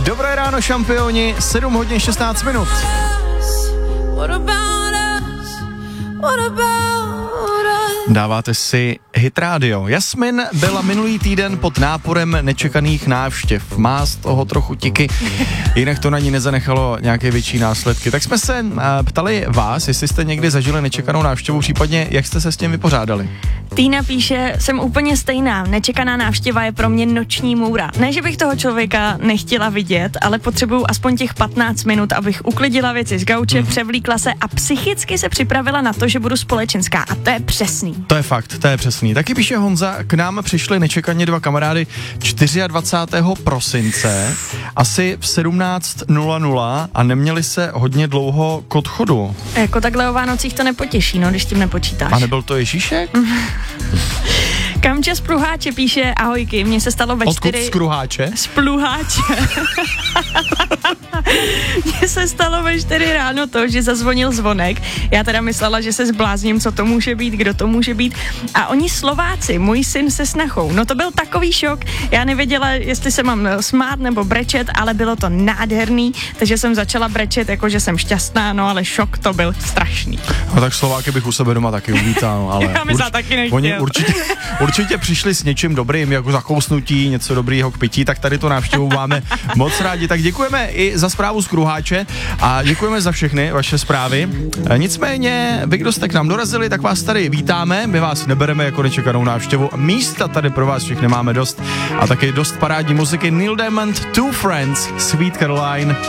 Dobré ráno, šampioni, 7 hodin 16 minut. Dáváte si Hit Radio. Jasmin byla minulý týden pod náporem nečekaných návštěv. Má z toho trochu tiky, jinak to na ní nezanechalo nějaké větší následky. Tak jsme se ptali vás, jestli jste někdy zažili nečekanou návštěvu, případně jak jste se s tím vypořádali. Týna píše, jsem úplně stejná, nečekaná návštěva je pro mě noční můra. Ne, že bych toho člověka nechtěla vidět, ale potřebuju aspoň těch 15 minut, abych uklidila věci z gauče, převlíkla se a psychicky se připravila na to, že budu společenská. A to je přesný. To je fakt, to je přesný. Taky píše Honza, k nám přišli nečekaně dva kamarády 24. prosince, asi v 17:00 a neměli se hodně dlouho k odchodu. Jako takhle o Vánocích to nepotěší, no, když tím nepočítáš. A nebyl to Ježíšek? Kamča z Pluháče píše, ahojky, mně se stalo ve 4... Odkud z Kruháče? Z Pluháče. Mně se stalo ve 4 ráno to, že zazvonil zvonek. Já teda myslela, že se zblázním, co to může být, kdo to může být. A oni Slováci, můj syn se snachou. No to byl takový šok. Já nevěděla, jestli se mám smát nebo brečet, ale bylo to nádherný, takže jsem začala brečet, jakože jsem šťastná, no ale šok to byl strašný. No tak Slováky bych u sebe doma taky uvítal, ale já myslím, taky nechtěl. Oni určitě přišli s něčím dobrým, jako zakousnutí, něco dobrýho k pití, tak tady tu návštěvu máme moc rádi. Tak děkujeme i za zprávu z Kruháče a děkujeme za všechny vaše zprávy. Nicméně, vy, kdo jste k nám dorazili, tak vás tady vítáme, my vás nebereme jako nečekanou návštěvu. Místa tady pro vás všechny máme dost a taky dost parádní muziky. Neil Diamond, Two Friends, Sweet Caroline.